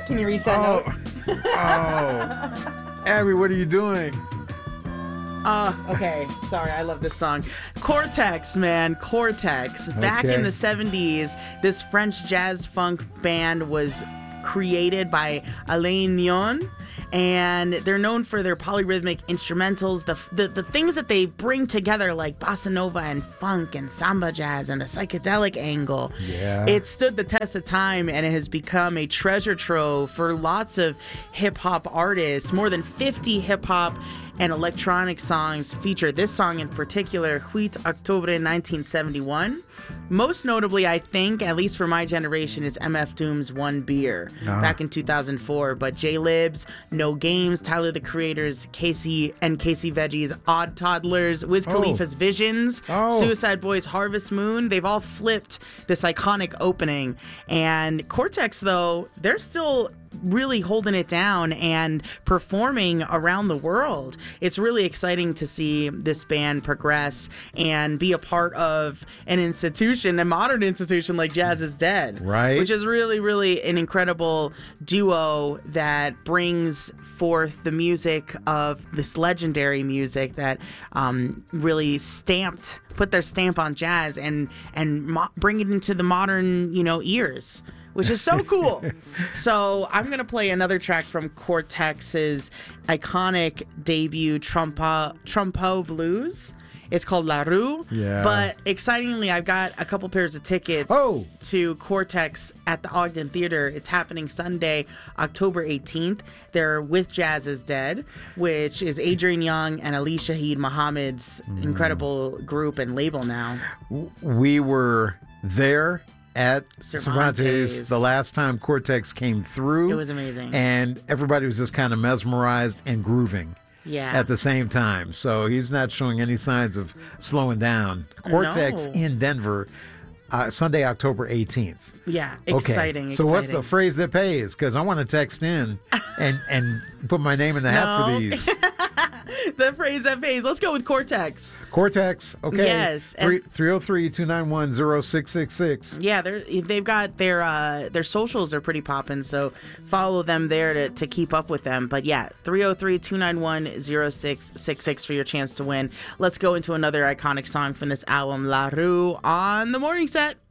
Can you reach that note? Oh. Abby, what are you doing? Okay. Sorry, I love this song. Cortex, man. Cortex. Back in the 70s, this French jazz funk band was created by Alain Nyon, and they're known for their polyrhythmic instrumentals, the things that they bring together, like bossa nova and funk and samba jazz and the psychedelic angle. Yeah. It stood the test of time, and it has become a treasure trove for lots of hip-hop artists. More than 50 hip-hop and electronic songs feature this song in particular, 8 Octobre 1971. Most notably, I think, at least for my generation, is MF Doom's One Beer back in 2004. But J-Lib's No Games, Tyler the Creator's Casey Veggie's Odd Toddlers, Wiz Khalifa's Visions, Suicide Boys' Harvest Moon, they've all flipped this iconic opening. And Cortex, though, they're still really holding it down and performing around the world. It's really exciting to see this band progress and be a part of an institution, a modern institution like Jazz is Dead. Right. Which is really, really an incredible duo that brings forth the music of this legendary music that really put their stamp on jazz and bring it into the modern, ears, which is so cool. So I'm going to play another track from Cortex's iconic debut, Trompeau Blues. It's called La Rue. Yeah. But excitingly, I've got a couple pairs of tickets to Cortex at the Ogden Theater. It's happening Sunday, October 18th. They're with Jazz is Dead, which is Adrian Young and Ali Shaheed Muhammad's incredible group and label now. We were there at Cervantes the last time Cortex came through. It was amazing. And everybody was just kind of mesmerized and grooving at the same time. So he's not showing any signs of slowing down. Cortex in Denver, Sunday, October 18th. Yeah, exciting. So what's the phrase that pays? Because I want to text in and put my name in the hat for these. The phrase that pays. Let's go with Cortex. Cortex, okay. Yes. 303-291-0666. Yeah, they've got their socials are pretty popping, so follow them there to keep up with them. But yeah, 303-291-0666 for your chance to win. Let's go into another iconic song from this album, La Rue, on The Morning Set.